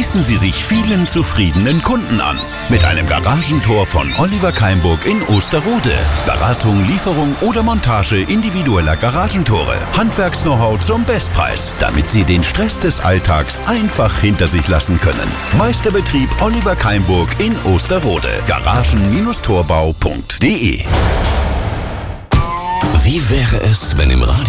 Schließen Sie sich vielen zufriedenen Kunden an. Mit einem Garagentor von Oliver Keimburg in Osterode. Beratung, Lieferung oder Montage individueller Garagentore. Handwerks-Know-how zum Bestpreis, damit Sie den Stress des Alltags einfach hinter sich lassen können. Meisterbetrieb Oliver Keimburg in Osterode. Garagen-torbau.de. Wie wäre es, wenn im Radio